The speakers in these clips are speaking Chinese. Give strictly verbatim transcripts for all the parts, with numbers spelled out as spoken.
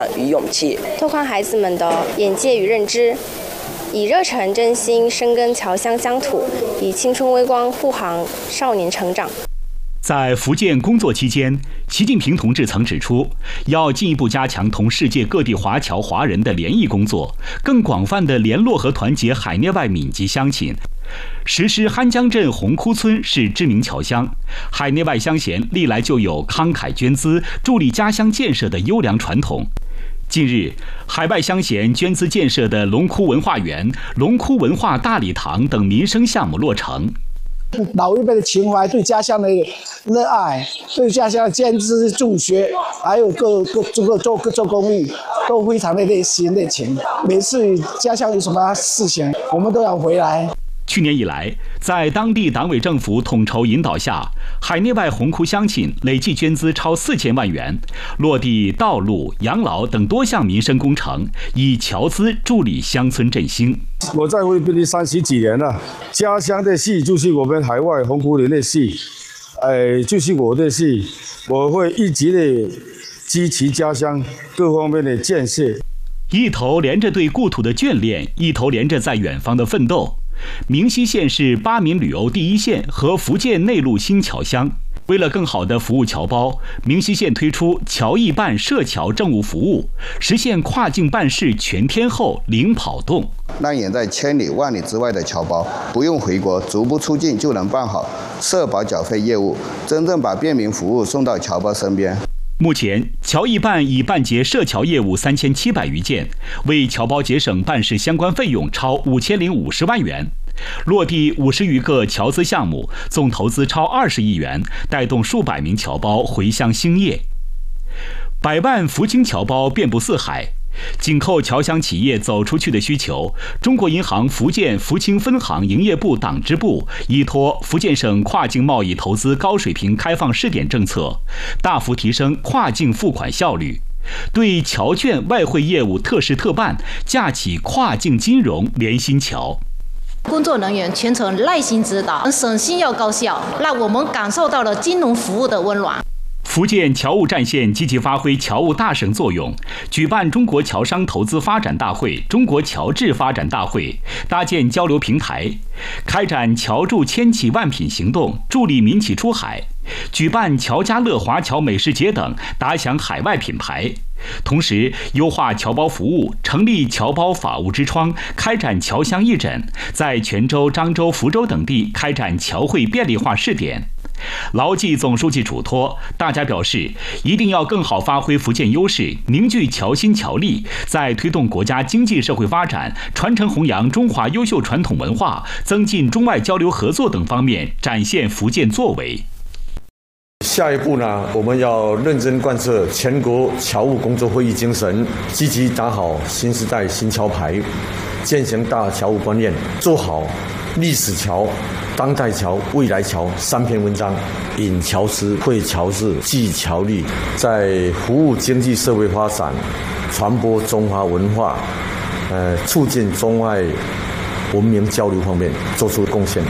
与勇气， 拓宽孩子们的眼界与认知，以热忱真心深耕侨乡乡土，以青春微光护航少年成长。 在福建工作期间，习近平同志曾指出，要进一步加强同世界各地华侨华人的联谊工作，更广泛地联络和团结海内外闽籍乡亲。实施酣江镇红窟村是知名侨乡，海内外乡贤历来就有慷慨捐资、助力家乡建设的优良传统。近日，海外乡贤捐资建设的龙窟文化园、龙窟文化大礼堂等民生项目落成。 老一辈的情怀，对家乡的热爱，对家乡的捐资助学，还有各各做做做公益，都非常的热心热情。每次家乡有什么事情，我们都要回来。 去年以来，在当地党委政府统筹引导下，海内外红窟乡亲累计捐资超四千万元，落地道路、养老等多项民生工程，以侨资助力乡村振兴。 我在菲律宾三十几年了，家乡的戏就是我们海外红窟人的戏，哎，就是我的戏，我会一直的支持家乡各方面的建设。 一头连着对故土的眷恋，一头连着在远方的奋斗。明溪县是巴闽旅游第一县和福建内陆新侨乡。为了更好地服务侨胞，明溪县推出侨谊办涉侨政务服务，实现跨境办事全天候零跑动， 让远在千里万里之外的侨胞不用回国，足不出境就能办好社保缴费业务，真正把便民服务送到侨胞身边。 目前，侨谊办已办结涉侨业务三千七百余件，为侨胞节省办事相关费用超五千零五十万元，落地五十余个侨资项目，总投资超二十亿元，带动数百名侨胞回乡兴业。百万福清侨胞遍布四海。紧扣侨乡企业走出去的需求，中国银行福建福清分行营业部党支部依托福建省跨境贸易投资高水平开放试点政策，大幅提升跨境付款效率，对侨券外汇业务特事特办，架起跨境金融联心桥。 工作人员全程耐心指导，省心又高效，让我们感受到了金融服务的温暖。 福建侨务战线积极发挥侨务大省作用，举办中国侨商投资发展大会、中国侨智发展大会，搭建交流平台，开展侨助千企万品行动，助力民企出海，举办侨家乐华侨美食节等，打响海外品牌。同时，优化侨胞服务，成立侨胞法务之窗，开展侨乡义诊，在泉州、漳州、福州等地开展侨汇便利化试点。牢记总书记嘱托，大家表示一定要更好发挥福建优势，凝聚侨心侨力，在推动国家经济社会发展、传承弘扬中华优秀传统文化、增进中外交流合作等方面展现福建作为。 下一步呢，我们要认真贯彻全国侨务工作会议精神，积极打好新时代新侨牌，践行大侨务观念，做好历史侨、当代侨、未来侨三篇文章，引侨资、会侨智、济侨力，在服务经济社会发展、传播中华文化、呃，促进中外文明交流方面做出贡献。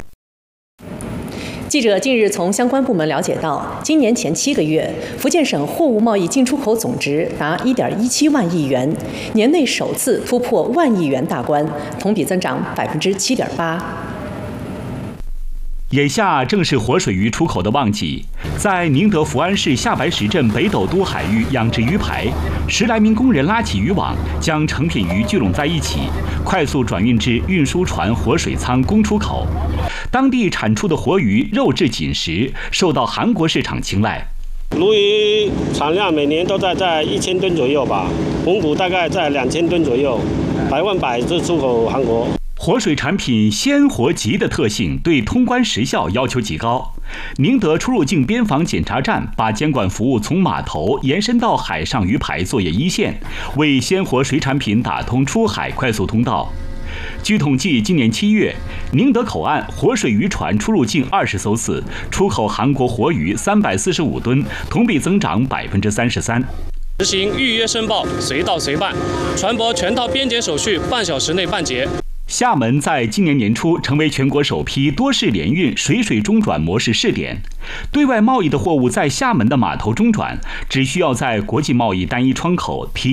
记者近日从相关部门了解到，今年前七个月，福建省货物贸易进出口总值达 一点一七万亿元，年内首次突破万亿元大关，同比增长 百分之七点八。 眼下正是活水鱼出口的旺季，在宁德福安市下白石镇北斗都海域养殖鱼排，十来名工人拉起渔网，将成品鱼聚拢在一起，快速转运至运输船活水仓供出口。当地产出的活鱼肉质紧实，受到韩国市场青睐。 鲈鱼产量每年都在在一千吨左右吧，蒙古大概在两千吨左右，百分百是出口韩国。 活水产品鲜活急的特性对通关时效要求极高。宁德出入境边防检查站把监管服务从码头延伸到海上鱼排作业一线，为鲜活水产品打通出海快速通道。据统计，今年七月，宁德口岸活水渔船出入境二十艘次，出口韩国活鱼三百四十五吨，同比增长百分之三十三。 实行预约申报，随到随办，船舶全套边检手续半小时内办结。 厦门在今年年初成为全国首批多式联运水水中转模式试点，对外贸易的货物在厦门的码头中转，只需要在国际贸易单一窗口提